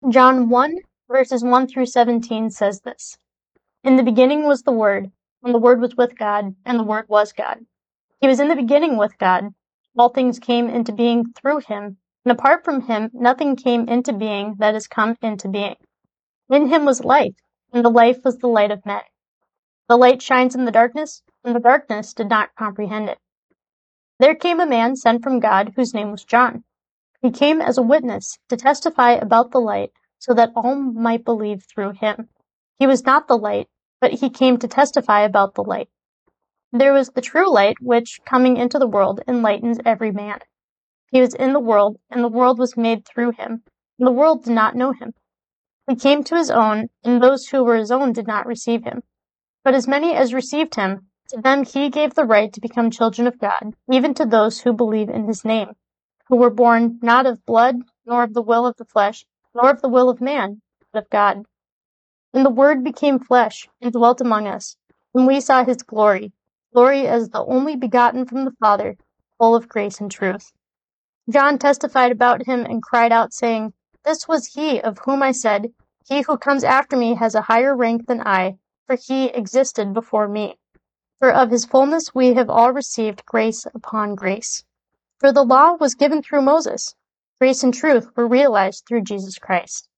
John 1, verses 1 through 17 says this: In the beginning was the Word, and the Word was with God, and the Word was God. He was in the beginning with God. All things came into being through him, and apart from him nothing came into being that has come into being. In him was life, and the life was the light of men. The light shines in the darkness, and the darkness did not comprehend it. There came a man sent from God, whose name was John. He came as a witness to testify about the light, so that all might believe through him. He was not the light, but he came to testify about the light. There was the true light, which, coming into the world, enlightens every man. He was in the world, and the world was made through him, and the world did not know him. He came to his own, and those who were his own did not receive him. But as many as received him, to them he gave the right to become children of God, even to those who believe in his name, who were born not of blood, nor of the will of the flesh, nor of the will of man, but of God. And the Word became flesh, and dwelt among us, and we saw his glory, glory as the only begotten from the Father, full of grace and truth. John testified about him and cried out, saying, This was he of whom I said, He who comes after me has a higher rank than I, for he existed before me. For of his fullness we have all received grace upon grace. For the law was given through Moses. Grace and truth were realized through Jesus Christ.